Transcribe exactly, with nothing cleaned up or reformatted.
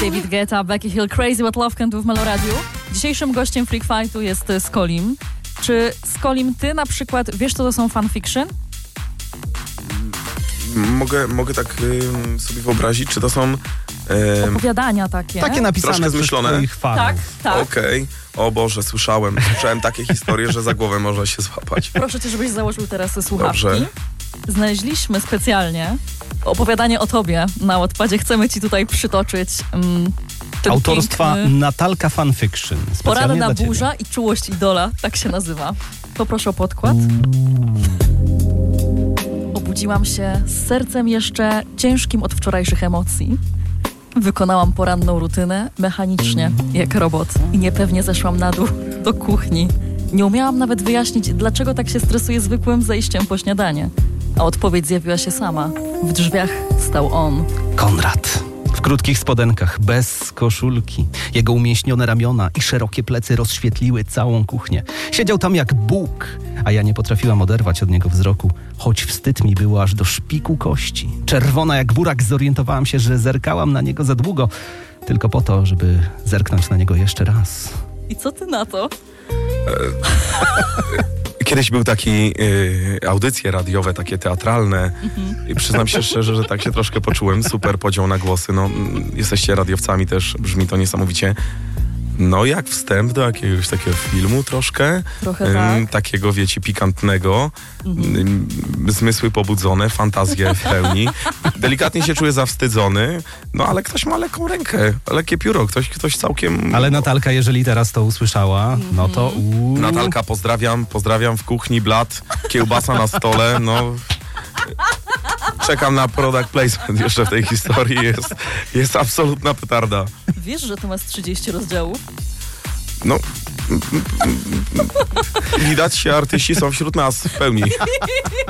David Guetta, Becky Hill, Crazy What Love Can Do w Meloradiu. Dzisiejszym gościem Freak Fightu jest Skolim. Czy Skolim, ty na przykład wiesz, co to są fanfiction? Mogę, mogę tak y, sobie wyobrazić, czy to są... Y, Opowiadania takie. Takie napisane Troszkę przez zmyślone. twoich fanów. Tak, tak. Okej. Okay. O Boże, słyszałem. Słyszałem takie historie, że za głowę można się złapać. Proszę cię, żebyś założył teraz słuchawki. Dobrze. Znaleźliśmy specjalnie opowiadanie o tobie na Wattpadzie. Chcemy ci tutaj przytoczyć um, ten Autorstwa piękny... Natalka Fanfiction. Specjalnie Poranna dla ciebie. burza i czułość idola, tak się nazywa. Poproszę o podkład. Obudziłam się z sercem jeszcze ciężkim od wczorajszych emocji. Wykonałam poranną rutynę mechanicznie, jak robot i niepewnie zeszłam na dół do kuchni. Nie umiałam nawet wyjaśnić, dlaczego tak się stresuję zwykłym zejściem po śniadanie. A odpowiedź zjawiła się sama. W drzwiach stał on. Konrad. W krótkich spodenkach, bez koszulki. Jego umieśnione ramiona i szerokie plecy rozświetliły całą kuchnię. Siedział tam jak Bóg, a ja nie potrafiłam oderwać od niego wzroku, choć wstyd mi było aż do szpiku kości. Czerwona jak burak zorientowałam się, że zerkałam na niego za długo, tylko po to, żeby zerknąć na niego jeszcze raz. I co ty na to? Kiedyś był taki y, audycje radiowe, takie teatralne i przyznam się szczerze, że tak się troszkę poczułem. Super podział na głosy. No, mm, jesteście radiowcami też, brzmi to niesamowicie. No jak wstęp do jakiegoś takiego filmu troszkę. Trochę ym, tak. Takiego, wiecie, pikantnego. Ym, zmysły pobudzone, fantazje w pełni. Delikatnie się czuję zawstydzony, no ale ktoś ma lekką rękę, lekkie pióro, ktoś, ktoś całkiem... Ale Natalka, jeżeli teraz to usłyszała, no to... Uu. Natalka, pozdrawiam, pozdrawiam w kuchni, blat, kiełbasa na stole, no... Czekam na product placement jeszcze w tej historii, jest, jest absolutna petarda. Wiesz, że to ma z trzydzieści rozdziałów? No, widać się, artyści są wśród nas w pełni.